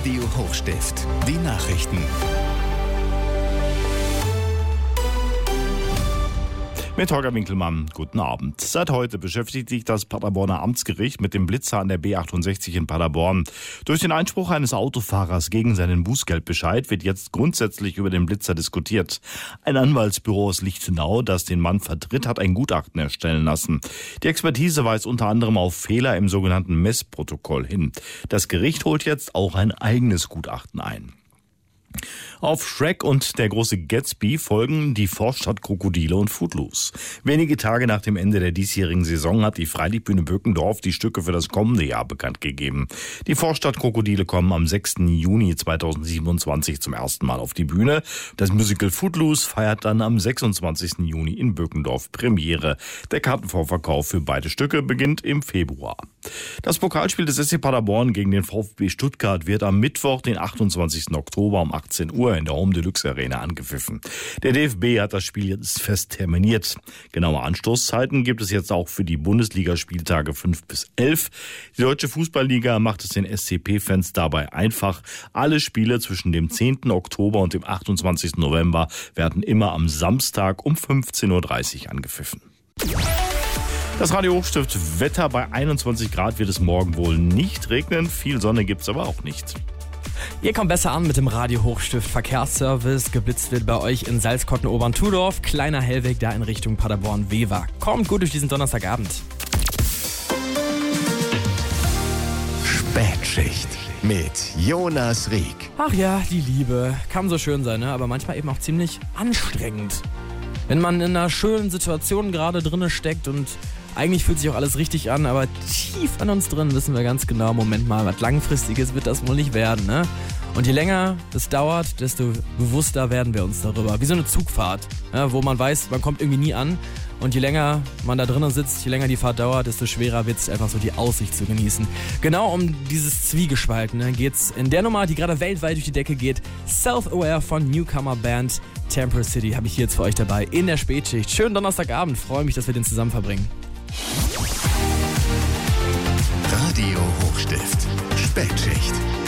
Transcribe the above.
Radio Hochstift. Die Nachrichten. Mit Holger Winkelmann, guten Abend. Seit heute beschäftigt sich das Paderborner Amtsgericht mit dem Blitzer an der B68 in Paderborn. Durch den Einspruch eines Autofahrers gegen seinen Bußgeldbescheid wird jetzt grundsätzlich über den Blitzer diskutiert. Ein Anwaltsbüro aus Lichtenau, das den Mann vertritt, hat ein Gutachten erstellen lassen. Die Expertise weist unter anderem auf Fehler im sogenannten Messprotokoll hin. Das Gericht holt jetzt auch ein eigenes Gutachten ein. Auf Shrek und der große Gatsby folgen die Vorstadtkrokodile und Footloose. Wenige Tage nach dem Ende der diesjährigen Saison hat die Freilichtbühne Böckendorf die Stücke für das kommende Jahr bekannt gegeben. Die Vorstadtkrokodile kommen am 6. Juni 2027 zum ersten Mal auf die Bühne. Das Musical Footloose feiert dann am 26. Juni in Böckendorf Premiere. Der Kartenvorverkauf für beide Stücke beginnt im Februar. Das Pokalspiel des SC Paderborn gegen den VfB Stuttgart wird am Mittwoch, den 28. Oktober um 18 Uhr in der Home Deluxe Arena angepfiffen. Der DFB hat das Spiel jetzt fest terminiert. Genaue Anstoßzeiten gibt es jetzt auch für die Bundesligaspieltage 5 bis 11. Die Deutsche Fußballliga macht es den SCP-Fans dabei einfach. Alle Spiele zwischen dem 10. Oktober und dem 28. November werden immer am Samstag um 15.30 Uhr angepfiffen. Das Radio Hochstift Wetter: bei 21 Grad wird es morgen wohl nicht regnen. Viel Sonne gibt's aber auch nicht. Ihr kommt besser an mit dem Radio Hochstift Verkehrsservice. Geblitzt wird bei euch in Salzkotten-Obern-Tudorf. Kleiner Hellweg da in Richtung Paderborn-Wever. Kommt gut durch diesen Donnerstagabend. Spätschicht mit Jonas Rieck. Ach ja, die Liebe. Kann so schön sein, ne? Aber manchmal eben auch ziemlich anstrengend. Wenn man in einer schönen Situation gerade drinne steckt und eigentlich fühlt sich auch alles richtig an, aber tief an uns drin wissen wir ganz genau, Moment mal, was Langfristiges wird das wohl nicht werden, ne? Und je länger es dauert, desto bewusster werden wir uns darüber. Wie so eine Zugfahrt, ja, wo man weiß, man kommt irgendwie nie an. Und je länger man da drinnen sitzt, je länger die Fahrt dauert, desto schwerer wird es einfach so, die Aussicht zu genießen. Genau um dieses Zwiegespalten geht's in der Nummer, die gerade weltweit durch die Decke geht. Self-Aware von Newcomer-Band Temper City habe ich hier jetzt für euch dabei in der Spätschicht. Schönen Donnerstagabend, freue mich, dass wir den zusammen verbringen. Radio Hochstift. Spätschicht.